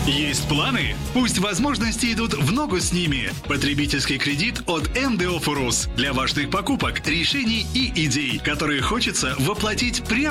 Есть планы? Пусть возможности идут в ногу с ними. Потребительский кредит от МДО «Фурус» для важных покупок, решений и идей, которые хочется воплотить прямо